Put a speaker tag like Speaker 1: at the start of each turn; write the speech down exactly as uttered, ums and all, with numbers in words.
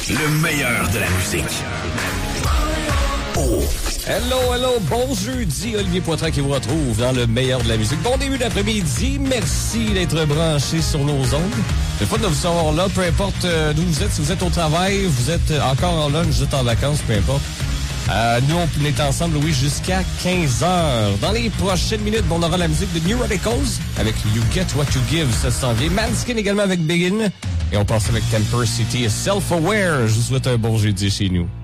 Speaker 1: Le meilleur de la musique. Oh.
Speaker 2: Hello, hello, bon jeudi, Olivier Poitras qui vous retrouve dans le meilleur de la musique. Bon début d'après-midi, merci d'être branché sur nos ondes. C'est le fun de vous savoir là, peu importe euh, d'où vous êtes, si vous êtes au travail, vous êtes encore en lunch, vous êtes en vacances, peu importe. Euh, nous, on est ensemble, oui, jusqu'à quinze heures. Dans les prochaines minutes, on aura la musique de New Radicals avec You Get What You Give, ça s'en vient. Manskin également avec Begin. Et on passe avec Temper City et Self-Aware. Je vous souhaite un bon jeudi chez nous.